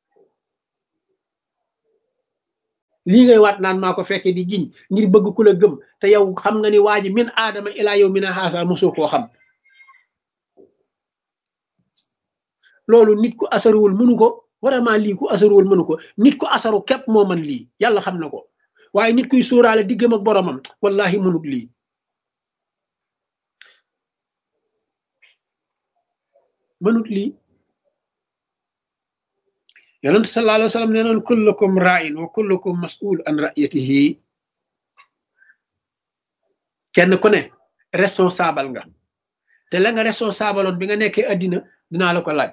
A: lii ngay waat naan maa ko fekke di giñ ngir bëgg ku la gëm te yow xam nga ni waa ji min aadama ilaa yow mina haasa mosoo koo xam loolu nit ku asaruwul mënu ko vraiment lii ku asaruwul mënu ko nit ku asaru képp moo man lii yàlla xam na ko waaye nit kuy sóoraale diggam ak boromam wallahi mënut lii mënut lii yonent sallallahu alayhi wa sallam nee noon kullukum ra'in wa kullukum mas'ul an ra'yatihi kenn ku ne responsable nga te la nga responsable oon bi nga nekkee addina dinaa la ko laaj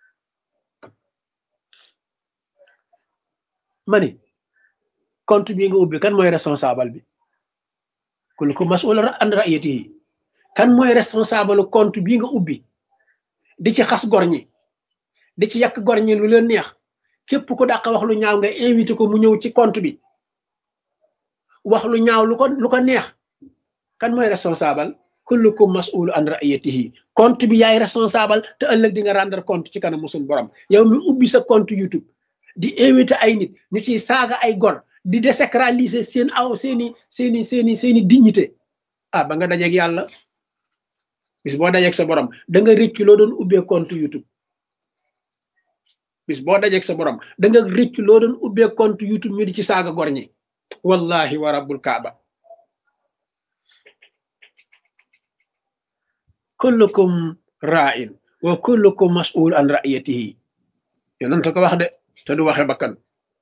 A: ma ni compte bi nga ubbi kan mooy responsable bi kullukum mas'ul an ra'yatihi kan mooy responsable compte bi nga ubbi di ci xas gor ñi di ci yàq gor ñi lu leen neex képp ku dàq wax lu ñaaw nga invité ko mu ñëw ci compte bi wax lu ñaaw lu ko lu ko neex kan mooy responsable kullukum mas'ul an ra'yatihi compte bi yaay responsable te ëllëg di nga rendre compte ci kanam musul borom yow mi ubbi sa compte YouTube di invité ay nit ñu ciy saaga ay gor di désacraliser seen aw seeni seeni seeni seeni dignité ah ba nga dajeeg yàlla bis boo dajeeg sa borom da nga rëccu loo doon ubbee compte YouTube bis boo dajeeg sa borom da nga rëccu loo doon ubbee compte YouTube ñu di ci saaga gor ñi wallahi wa rabbul kaaba kullukum ra'in wa kullukum mas'ul an ra'iyatihi yonent ko wax de te du waxe bakkan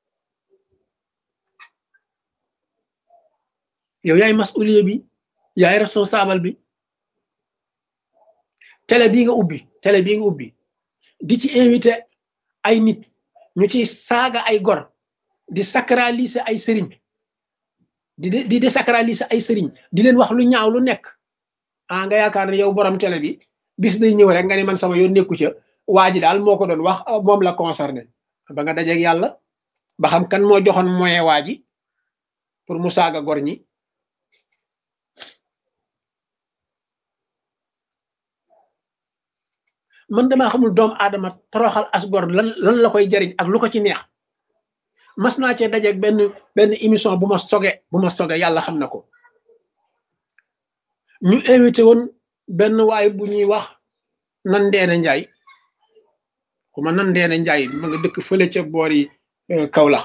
A: yow yaay mas'uliye bi yaay responsable bi télé bii nga ubbi télé bii nga ubbi di ci invité ay nit ñu ci saaga ay gor di sacraliser ay sëriñ di di désacraliser ay sëriñ di leen wax lu ñaaw lu nekk ah nga yaakaar ne yow borom télé bi bis day ñëw rek nga ne man sama yoon nekku ca waa ji daal moo ko doon wax moom la concerné ba nga dajeeg yàlla ba xam kan moo joxoon moyen waa ji pour mu saaga gor ñi man damaa xamul doomu aadama toroxal as gor lan lan la koy jariñ ak lu ko ci neex mas naa cee dajeeg benn benn émission bu ma soge bu ma soge yàlla xam na ko ñu invité woon benn waay bu ñuy wax Nandeena Njaay xuma Nandeena Njaay ma nga dëkk fële ca boori Kaolack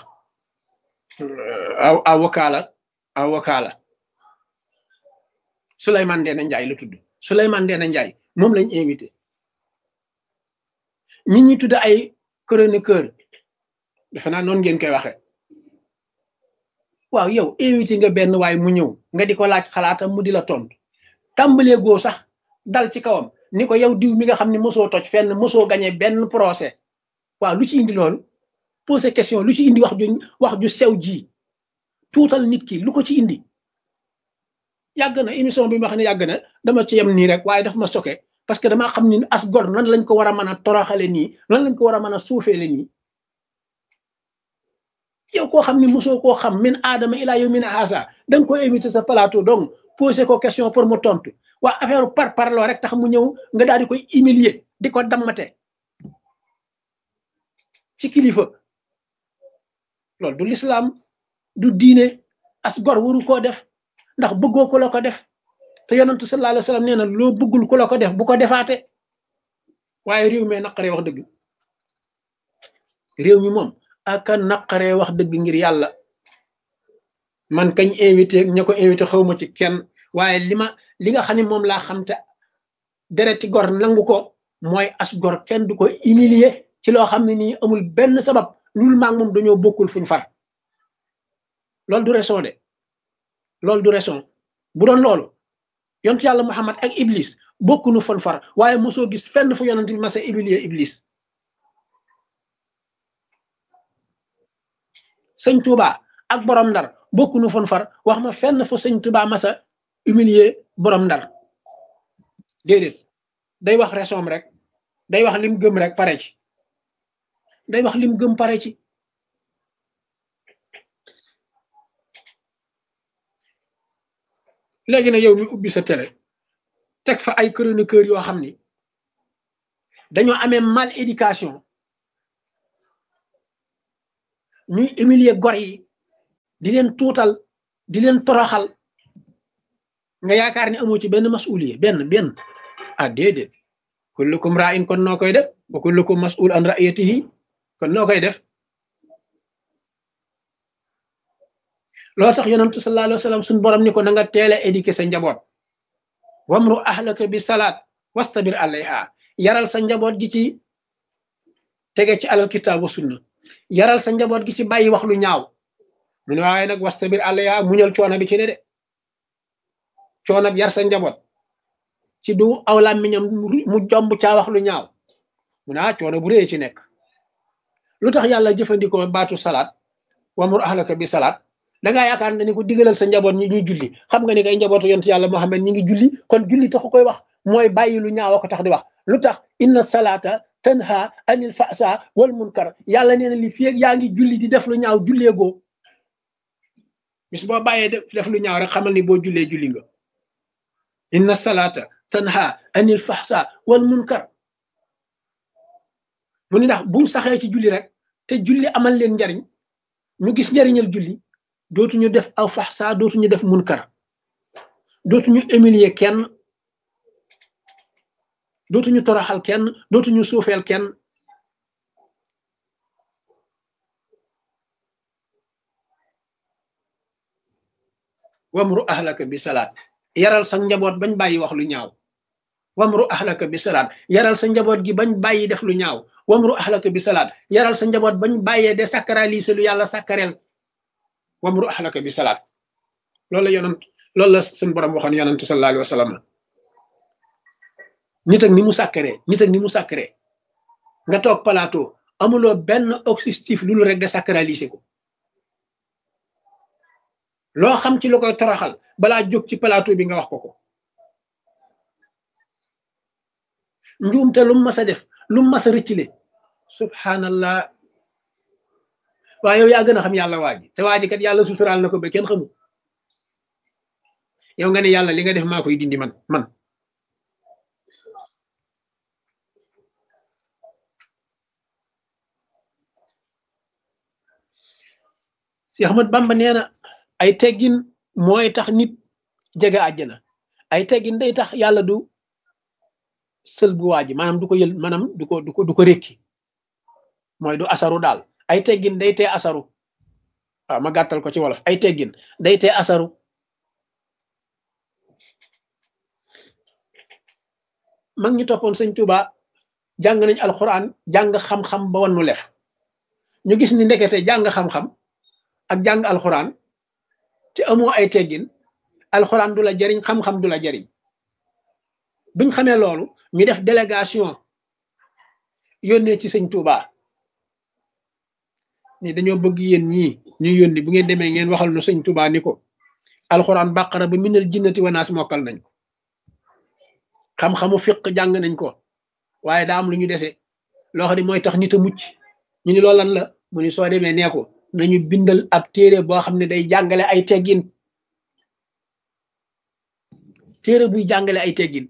A: aw avocat la avocat la Souleymane Ndeena Njaay la tudd Souleymane Ndeena Njaay moom lañ invité ñi ñi tudd ay chroniqueur defe naa noonu ngeen koy waxe waaw yow invité nga benn waay mu ñëw nga di ko laaj xalaatam mu di la tontu tàmbalee goo sax dal ci kawam ni ko yow diw mi nga xam ne mosoo toj fenn mosoo gañe benn procès waaw lu ci indi loolu posé question lu ci indi wax ju wax ju sew ji tuutal nit ki lu ko ci indi yàgg na émission bi ma xam ne yàgg na dama ci yem nii rek waaye daf ma soke parce que damaa xam ni as gor nan lañ ko war a mën a toroxale nii nan lañ ko war a mën a suufeele nii yow koo xam ni mosoo koo xam min aadama ilaa yow min haasa da nga ko invité sa plateau donc posé ko question pour mu tontu waa affaire par parloo rek tax mu ñëw nga daal di koy humilier di ko dammate ci kilifa loolu du l'islam du diine as gor waru koo def ndax bëggoo ko la ko def te yonentu sallallahu alayhi wa sallam nee na loo bëggul ku la ko def bu ko defaate waaye réew mi naqaree wax dëgg réew mi moom aka naqaree wax dëgg ngir yàlla man kañ invité ña ko invité xawma ci kenn waaye li ma li nga xam ne moom laa xam te dereti gor nangu ko mooy as gor kenn du ko humilier ci loo xam ne nii amul benn sabab lul maag moom dañoo bokkul fuñ far loolu du raison de loolu du raison bu doon loolu yontu yàlla Muhammad ak Iblis bokkunu fon far waaye mosoo gis fenn fu yonent bi masa humilier Iblis sëñ Touba ak borom ndar bokkunu fon far wax ma fenn fu sëñ Touba masa humilier borom ndar déedéet day wax raison rek day wax lim gëm rek pare ci day wax lim gëm pare ci léegi na yow mi ubbi sa télé teg fa ay chroniqueur yoo xam ni dañoo amee mal éducation ñuy humilier gor yi di leen tuutal di leen toroxal nga yaakaar ni amoo ci benn masuliye benn benn ah déedéet kullukum ra'in kon noo koy def wa kullukum mas'ul an ra'iyatihi kon noo koy def loo tax yonentu sallallahu alayhi wa sallam suñ borom ni ko na nga teel a éduquer sa njaboot wamru ahlaka bi salaat wastabir alayha yaral sa njaboot gi ci tege ci alal kitaab wa sunna yaral sa njaboot gi ci bàyyi wax lu ñaaw mu ne waaye nag wastabir alayha muñal coono bi ci ne de coono bi yar sa njaboot ci du aw làmmiñam mu jomb caa wax lu ñaaw mu ne ah coono bu rëy ci nekk lu tax yàlla jëfandikoo baatu salaat wamru ahlaka bi salaat da ngaa yaakaar ne ni ko digalal sa njaboot ñi ñuy julli xam nga ni kay njabootu yonent yàlla Muhammad ñi ngi julli kon julli taxu koy wax mooy bàyyi lu ñaaw ko tax di wax lu tax inna salaata tanha anil fasa wal munkar yàlla nee na li fi ak yaa ngi julli di def lu ñaaw julleegoo bis boo bàyyee def lu ñaaw rek xamal ni boo jullee julli nga inna salaata tanha anil fasa wal munkar mu ni ndax buñ saxee ci julli rek te julli amal leen njariñ ñu gis njariñal julli dootuñu def aw faxsa dootuñu def munkar dootuñu humilier kenn dootuñu toroxal kenn dootuñu suufeel kenn wamru ahlaka bi salaat yaral sa njaboot bañ bàyyi wax lu ñaaw wamru ahlaka bi salaat yaral sa njaboot gi bañ bàyyi def lu ñaaw wamru ahlaka bi salaat yaral sa njaboot bañ bàyyee de sacraliser lu yàlla sacrel wamru ahlaka bi salaat loolu la yonant loolu la suñ borom waxoon yonant sallallahu alayhi wa sallam nit ak ni mu sàkkaree nit ak ni mu sàkkaree nga toog plateau amuloo benn objectif lu rek de sacraliser ko loo xam ci lu koy toroxal balaa jóg ci plateau bi nga wax ko ko njuumte lu mu mas a def lu mu mas a rëccile subhanallah waaye yow yaa gën a xam yàlla waa ji te waa ji kat yàlla suturaal na ko ba kenn xamul yow nga ne yàlla li nga def maa koy dindi man man si Ahmad Bamba nee na ay teggin mooy tax nit jege àjjana ay teggin day tax yàlla du sël bu waa ji maanaam du ko yël maanaam du ko du ko du ko rékki mooy du asaru daal ay teggin day tee asaru waaw ma gàttal ko ci wolof ay teggin day tee asaru mag ñi toppoon sëñ Tuuba jàng nañ alxuraan jàng xam-xam ba wannu lef ñu gis ni ndekete jàng xam-xam ak jàng alxuraan te amoo ay teggin alxuraan du la jariñ xam-xam du la jariñ biñ xamee loolu ñu def délégation yónnee ci sëñ Tuuba ni dañoo bëgg yéen ñii ñu yónni bu ngeen demee ngeen waxal nu sëñ Tuuba ni ko alxuraan bàqara ba minal jinnati wa naas mokkal nañ ko xam-xamu fiq jàng nañ ko waaye daa am lu ñu dese loo xam ne mooy tax nit a mucc ñu ni loolu lan la mu ni soo demee nee ko nañu bindal ab téere boo xam ne day jàngale ay teggin téere buy jàngale ay teggin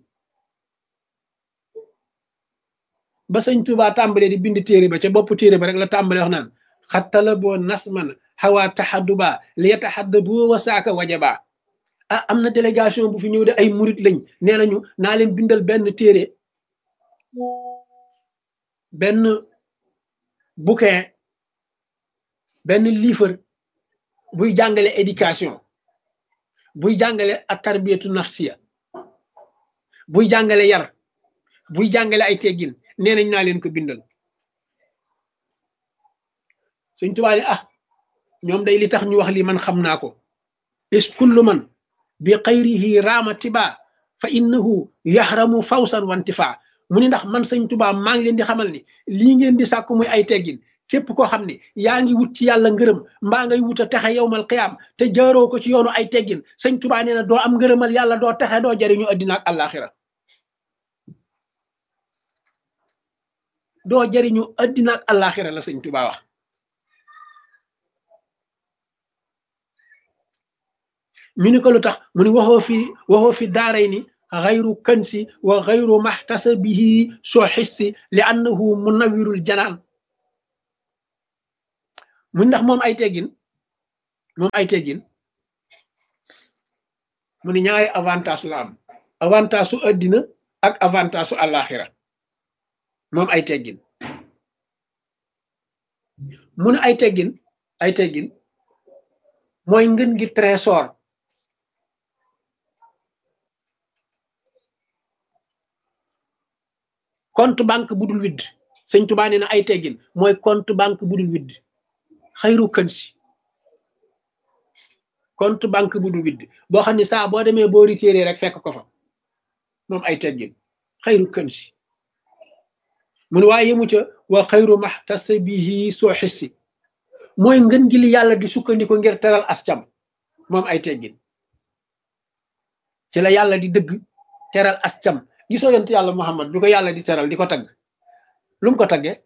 A: ba sëñ Tuuba tàmbalee di bind téere ba ca bopp téere ba rek la tàmbale wax naan xattala boo nasman xawaa taxadduba li yataxaddabu wa saaka wajaba ah am na délégation bu fi ñëw de ay murit lañ nee nañu naa leen bindal benn téere benn bouquin benn livre buy jàngale éducation buy jàngale ak tarbiyatu nafsiya buy jàngale yar buy jàngale ay teggin nee nañ naa leen ko bindal Sëñ Tuubaa ne ah ñoom day li tax ñu wax lii man xam naa ko is kullu man bi xayrihi raama tiba fa innahu yaxramu fawsan wantifa mu ni ndax man Sëñ Tuubaa maa ngi leen di xamal ni lii ngeen di sàkku muy ay teggin képp koo xam ne yaa ngi wut ci yàlla ngërëm mbaa ngay wut a texe yowmal qiyaam te jaaroo ko ci yoonu ay teggin Sëñ Tuubaa nee na doo am ngërëmal yàlla doo texe doo jariñu addina ak àllaaxira doo jariñu addina ak àllaaxira la Sëñ Tuubaa wax ñu ni ko lu tax mu ni waxoo fi waxoo fi daaray ni xayru kansi wa xayru maxtasabihi soo xissi li annahu munawirul janaan mu ndax moom ay teggin moom ay teggin mu ni ñaari avantage la am avantage su addina ak avantage su àllaaxira moom ay teggin mu ne ay teggin ay teggin mooy ngën gi trésor compte banque bu dul widd Sëñ Tuubaa nee na ay teggin mooy compte banque bu dul widd xayru kansi compte banque bu dul widd boo xam ne saa boo demee boo retiré rek fekk ko fa moom ay teggin xayru kansi mu ne waaye yemu ca wa xayru maxtasabihi soo xissi mooy ngën gi li yàlla di sukkandiku ngir teral ascam moom ay teggin ci la yàlla di dëgg teral ascam gisoo yonent yàlla Muhammad bi ko yàlla di teral di ko tagg lu mu ko taggee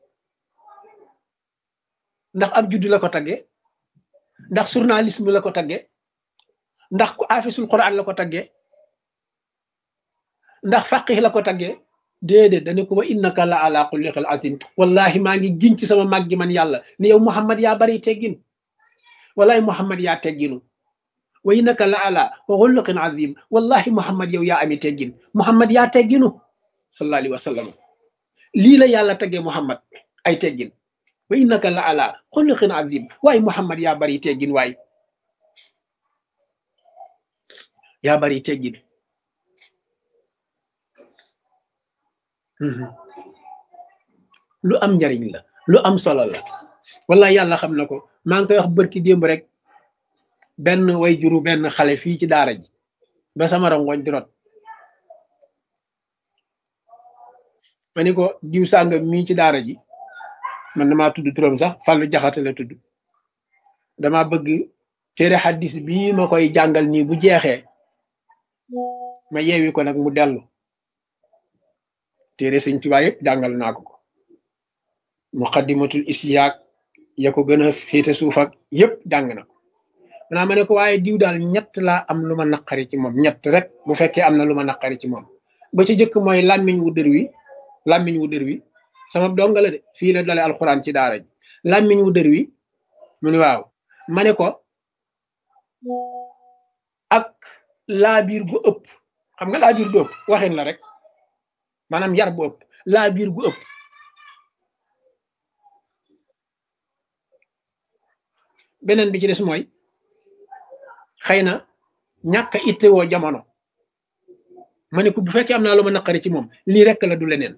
A: ndax ab juddu la ko taggee ndax journalisme la ko taggee ndax ku afisul quran la ko taggee ndax faqih la ko taggee déedéet dane ko wa innaka la ala xulliqil azim wallahi maa ngi giñ ci sama mag gi man yàlla ni yow Muhammad yaa bari teggin wallahi Muhammad yaa tegginu wa innaka la ala xulliqin azim wallahi Muhammad yow yaa ami teggin Muhammad yaa tegginu sallallahu alayhi wa sallam lii la yàlla taggee Muhammad ay teggin wa innaka la ala xulliqin azim waaye Muhammad yaa bari teggin waay yaa bari teggin Mhm. lu am njariñ la lu am solo la wallahi yàlla xam na ko maa ngi koy wax bërki démb rek benn way juru benn xale fii ci daara ji ba sama rongoñ di rot ma ni ko diw sàngam mii ci daara ji man damaa tudd turam sax Fàllu Jaxate la tudd dama bëgg téere xaddis bii ma koy jàngal nii bu jeexee ma yeewi ko nag mu dellu téere sëñ Tuubaa yëpp jàngal naa ko ko muqaddimatul isyaaq ya ko gën a féete suuf ak yëpp jàng na ko manaa ma ne ko waaye diw daal ñett laa am lu ma naqari ci moom ñett rek bu fekkee am na lu ma naqari ci moom ba ci jëkk mooy làmmiñ wu dër wi làmmiñ wu dër wi sama donga la de fii la dale alxuraan ci daara ji làmmiñ wu dër wi mu ni waaw ma ne ko ak laabiir gu ëpp xam nga laabiir gu ëpp waxin la rek maanaam yar bu ëpp laabiir gu ëpp beneen bi ci des mooy xëy na ñàkk a ittewoo jamono ma ne ko bu fekkee am naa lu ma naqari ci moom lii rek la du leneen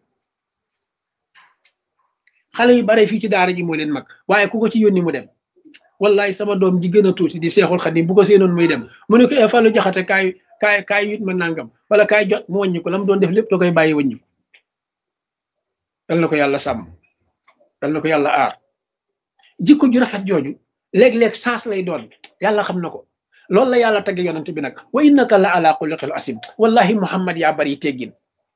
A: xale yu bare fii ci daara ji moo leen mag waaye ku ko ci yónni mu dem wallahi sama doom ji gën a tuuti di seexul xadim bu ko seenoon muy dem mu ne ko e Fàllu Jaxate kaay kaay kaay wit ma nangam wala kaay jot mu wàññi ko la mu doon def lépp da koy bàyyi wàññi ko dal na ko yàlla sàmm dal na ko yàlla aar jikko ju rafet jooju léeg-léeg saas lay doon yàlla xam na ko loolu la yàlla tagge yonent bi nag wa innaka la ala xuluqil asim wallahi muhammad yaa bari teggin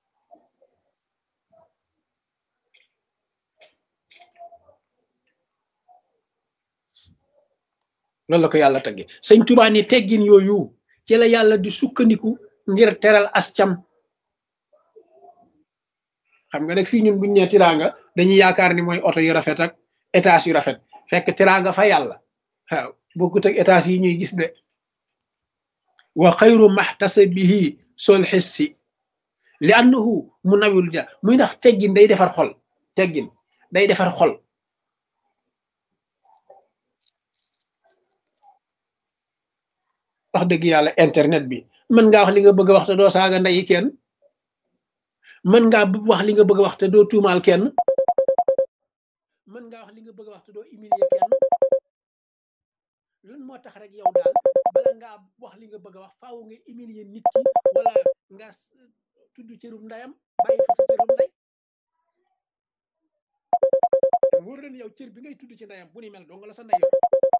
A: loolu la ko yàlla tagge sëñ Tuubaa ni teggin yooyu ci la yàlla di sukkandiku ngir teral ascam xam nga nag fii ñun buñ nee tiraanga dañuy yaakaar ni mooy oto yu rafet ak étage yu rafet fekk tiraanga fa yàlla waaw bokkut ak étage yi ñuy gis de wa xayru maxtasabihi sol xissi li annahu mu nawil ja muy ndax teggin day defar xol teggin day defar xol wax dëgg yàlla internet bi mën ngaa wax li nga bëgg a wax te doo saaga ndeyi kenn mën ngaa wax li nga bëgg a wax te doo tuumaal kenn mën ngaa wax li nga bëgg a wax te doo humilier kenn loolu moo tax rek yow daal bala ngaa wax li nga bëgg a wax faaw nga humilier nit ki wala nga tudd cërum ndayam bàyyi fa sa cërum nday wóor leen yow cër bi ngay tudd ci ndayam bu ni mel dong la sa nday yow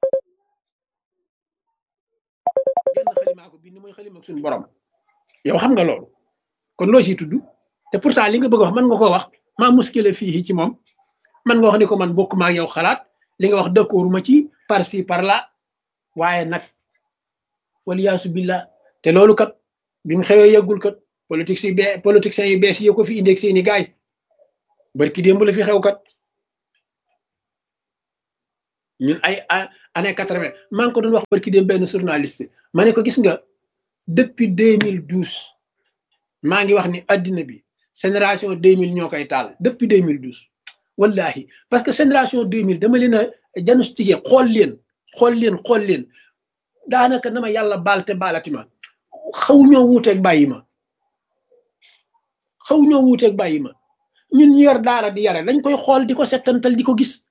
A: genn xalimaa ko bii ni mooy xalima ak suñu borom yow xam nga loolu kon loo ciy tudd te pourtant li nga bëgg a wax mën nga koo wax maa muskile fii ci moom mën nga wax ni ko man bokk maa ak yow xalaat li nga wax d'accord ma ci par ci par là waaye nag waliyaasu billah te loolu kat bi mu xewee yëggul kat politique si be politiciens yu bees yi ko fi indee seeni gaay barki démb la fi xew kat ñun ay année quatre-vingt maa ngi ko doon wax barki démb benn journaliste ma ne ko gis nga depuis deux mille douze maa ngi wax ni addina bi génération deux mille ñoo koy taal depuis deux mille douze wallahi parce que génération deux mille dama leen a diagnostiqué xool leen xool leen xool leen daanaka na ma yàlla baal te baalati ma xaw ñoo wuuteeg bàyyi ma xaw ñoo wuuteeg bàyyi ma ñun ñu yor daara di yare dañ koy xool di ko settantal di ko gis